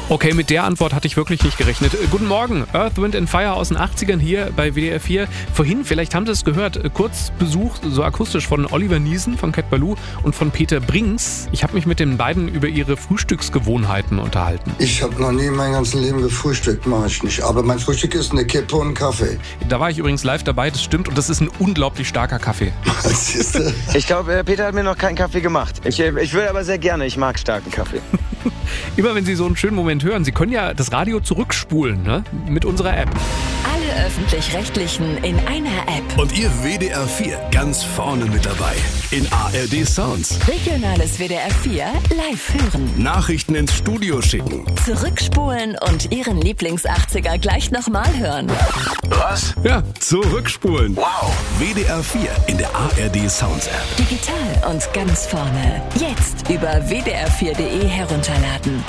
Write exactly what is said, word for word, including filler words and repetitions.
Okay, mit der Antwort hatte ich wirklich nicht gerechnet. Äh, guten Morgen, Earth, Wind and Fire aus den achtzigern hier bei W D R vier. Vorhin, vielleicht haben Sie es gehört, äh, kurz Besuch, so akustisch, von Oliver Niesen von Cat Ballou und von Peter Brinks. Ich habe mich mit den beiden über ihre Frühstücksgewohnheiten unterhalten. Ich habe noch nie in meinem ganzen Leben gefrühstückt, mache ich nicht. Aber mein Frühstück ist eine Kippe und ein Kaffee. Da war ich übrigens live dabei, das stimmt, und das ist ein unglaublich starker Kaffee. Ich glaube, Peter hat mir noch keinen Kaffee gemacht. Ich, ich will aber sehr gerne, ich mag starken Kaffee. Immer wenn Sie so einen schönen Moment hören, Sie können ja das Radio zurückspulen, ne? Mit unserer App. Alle Öffentlich-Rechtlichen in einer App. Und Ihr W D R vier ganz vorne mit dabei. In A R D Sounds. Regionales W D R vier live hören. Nachrichten ins Studio schicken. Zurückspulen und Ihren Lieblings-achtziger gleich nochmal hören. Was? Ja, zurückspulen. Wow. W D R vier in der A R D Sounds App. Digital und ganz vorne. Jetzt über w d r vier punkt d e herunterladen.